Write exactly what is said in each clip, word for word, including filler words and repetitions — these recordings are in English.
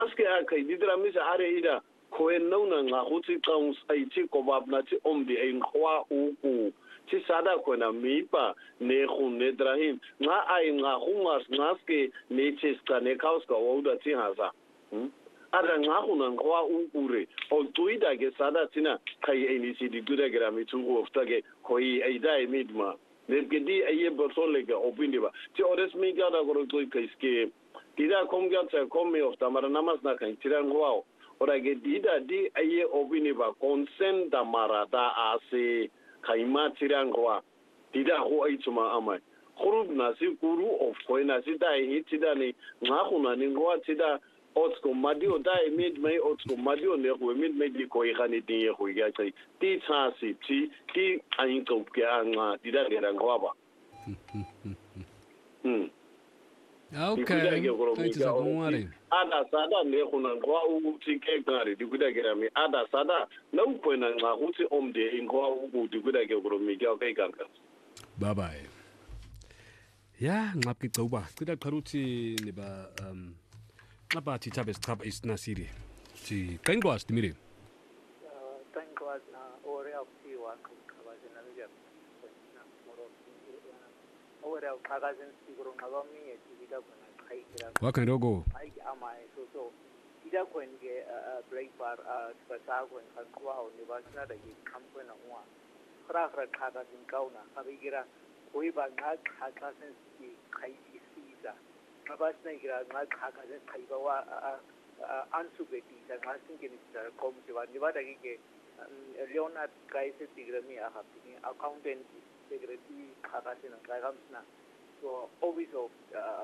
aske akai didra misa are ida koen nona nga huti kaus ai ti kobab na ti omdi ai ngwa uku ti sada kona mipa ne khun ne drahim nga ai nga hungas ngaske ne cheska ne kaus ka woda ti haza ada nga khuna ngwa ukure o tuida ge sada tina kai ai si di dura grami tu oftage koi ai dai midma ne gedi ai borsole ga opindiba ti ores mi ga da goro tu kaiske tida komga ta komi of tamara namas na kan tiran ngwa ora ge dida di ai opiniba consent da marada ase kaima tirangwa tida ho ai tuma amai khurub nasi kuru of koi nasi dai hitida ni ngakuna ni ngwa tida otsko madio dai mid mai otsko madio ne ho mid mai di koi khani di ho ga tai ti chasi ti ti ain ko ke anga tida ge rangwa ba hm okay thank you so ada sada ne khuna ngwa u ti ke ngari di kuda ge rami ada sada na u ko na nga uti omde ngwa u di kuda ge gro mi ga kai kanka bye bye ya ngaphi gcuba cida qharuthi niba um ngapha thithabe sichapha isinasiri si kaingwas timire kaingwas na ore aphi wa khabaze na nje na moro ore khabaze siguro ngabami ethibida khona khaikira wakhendogo ai amai so so ida khwenge break bar spasa khwen khwa ni basna da ki kampana wa khra khra khada din kauna khabikira koi ba nga khaka sen ki khaisi sisa mabasna gira nga khaka sen khaiba wa ansu beti da nga singeni da kom jiwa ni ba da ki leonard kaise tigrami a hapini accountant secretary khaka sen ka gamsna so always of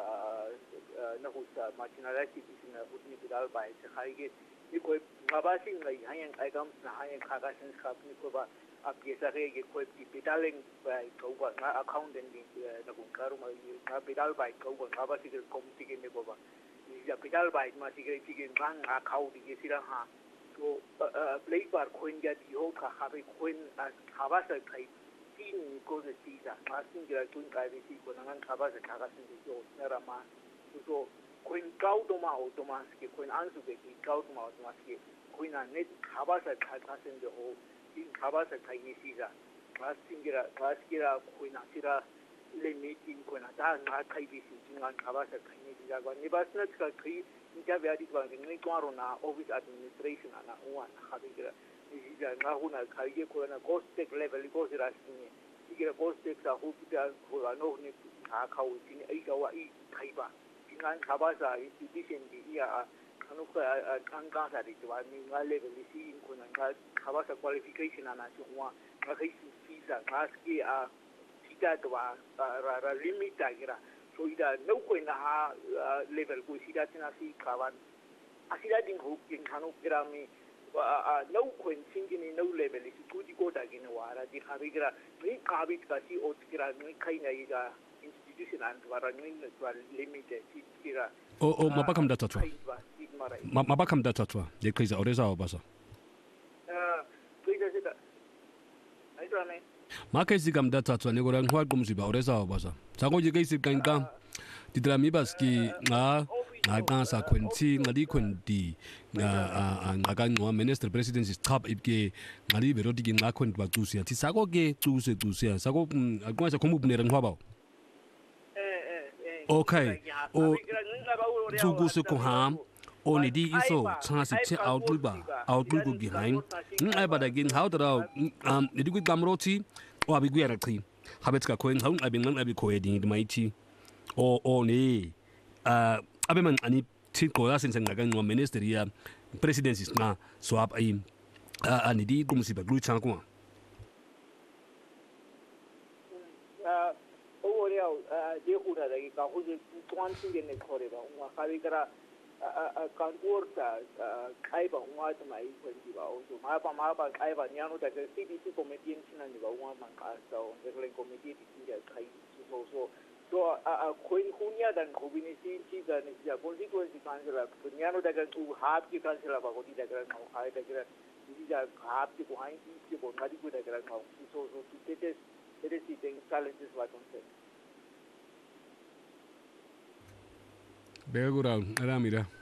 na husa marginality bisina hutni bidal bai se khaige ni koi mabasi ngai hayan ka gamsna hayan khaka sen khapni ko ba आप ये सारे ये कोई पिटालिंग bye कौवा ना accountant ना कुंकारू में ना पिटाल बाय कौवा ना बस इधर कॉम्पिटी के ने बोबा ये पिटाल बाय में सिगरेट की गांग अकाउंट ये सिरा हाँ तो प्लेट बार कोइन क्या दियो का हमें कोइन हवा से खाई तीन को से सीधा मार्किंग जरा कोइन का भी सी को ना हवा से खागा से जो मेरा माँ तो कोइन काउ तो माँ हो तो माँ के कोइन आंसू के की काउ तो माँ तो माँ के कोइन आने हवा से खागा से जो हो खाबासा खाइने सीजा क्लास सिंगिरा क्लास किरा कोई ना सिरा ले मीटिंग कोई ना ता ना खाई भी सिंगा खाबासा खाइने सीजा को निवासनत का खी इनका व्याधि को नहीं क्वारो ना ऑफिस एडमिनिस्ट्रेशन ना हुआ खाबिरा सीजा ना हुना खाइए को ना कोस्टेक लेवल को सिरा सिंगे सिगिरा कोस्टेक सा हो पिटा हो नो ने खा खाओ सिंगे आई का वा ई खाइबा सिंगा खाबासा इंस्टीट्यूशन दी या अनुका अंका सा दी तो आदमी ना लेवल सी इनको ना खाबासा क्वालिफिकेशन आना चाहिए ना कहीं सीसा क्लास की आ सीधा तो आ रा रा लिमिट आगेरा so ida no कोई ना हा लेवल को सीधा चना सी खावान आसीधा दिन हो किन खानो किरा में no कोई सिंगिनी no लेवल इसी कुछ को ताकि न वारा दी खाबी किरा नहीं खाबी का सी ओट किरा नहीं खाई नहीं जा इंस्टीट्यूशन आंट वारा नहीं न वाला लिमिट है सी किरा o o mabakam datatwa mabakam datatwa de kriza oreza obasa Makezi kam datatwa ne gora ngwa qumziba oreza obasa Sako je kaisi kanka tidrami baski nga ngaqansa khwenti ngadi khwenti ngaqangwa minister president isichap ibke ngali beroti ke nga khwenti bacusi yathi sako ke cuse cuse sako aqonsa khomu bunere ngwa Okay o cuse ko ham Only di iso chance che outluba outluba behind ngai bada gin how da um di ku gamroti o abi ku yara clean habet ka koin haun abi ngan abi ko edin di maiti o o ni uh abi man ani tin ko la sense ngaga no minister ya presidency na so ab ai ani di kum si ba glu chan ko uh o ore au de ku da ga ka hu ji tuan tin ne khore ba wa ka bi kara kankurta kaiba umwata mai kwanti ba o ma ba ma ba kaiba nyano daga C D C committee tin ne ba umma man ka so daga committee tin da kai so so so a koin kunya dan kobini si si da ne ya constituency councilor nyano daga ku half ki councilor ba ko di daga na ha daga di da half ki ko hai ki ko ngadi ko daga na so so to it is it is the challenges what on say Begura, era mira.